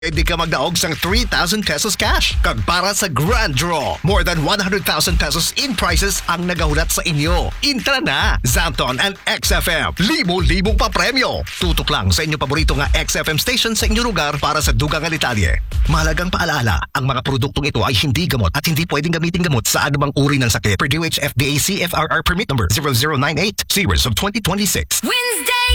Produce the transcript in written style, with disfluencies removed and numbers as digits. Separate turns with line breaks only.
Pwede ka magdaog sang 3,000 pesos cash. Kag para sa Grand Draw, more than 100,000 pesos in prizes ang nagahulat sa inyo. Intra na! Zanton and XFM. Libo-libong pa premyo. Tutok lang sa inyong paborito nga XFM station sa inyong lugar para sa dugang nga detalye. Mahalagang paalala, ang mga produktong ito ay hindi gamot at hindi pwedeng gamitin gamot sa anumang uri ng sakit. Per DOH FDA CFRR permit number 0098 series of 2026.
Wednesday!